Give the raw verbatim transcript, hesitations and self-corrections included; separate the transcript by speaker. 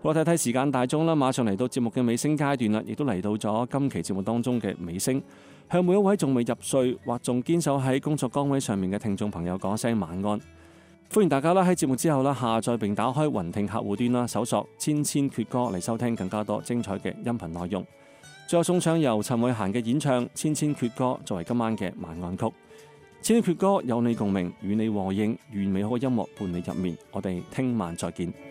Speaker 1: 好啦，睇睇時間大鐘啦，馬上嚟到節目嘅尾聲階段啦，亦都嚟到咗今期節目當中嘅尾聲。向每一位仲未入睡或仲堅守喺工作崗位上面嘅聽眾朋友講聲晚安。歡迎大家啦喺節目之後啦下載並打開雲聽客戶端啦，搜索千千闕歌嚟收聽更加多精彩嘅音頻內容。最後送上由陳慧嫻嘅演唱《千千闕歌》作為今晚嘅晚安曲。千千闕歌有你共鳴，與你和應，願美好嘅音樂伴你入眠。我哋聽晚再見。